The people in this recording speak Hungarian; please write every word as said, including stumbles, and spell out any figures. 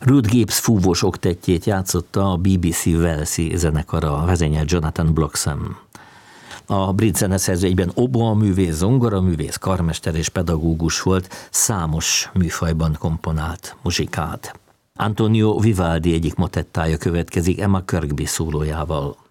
Ruth Gibbs fúvós oktettjét játszotta a bé bé cé Walesi zenekara, vezényelt Jonathan Bloxham. A brit zeneszerző egyben oboaművész, zongoraművész, karmester és pedagógus volt, számos műfajban komponált muzsikát. Antonio Vivaldi egyik motettája következik Emma Kirkby szólójával.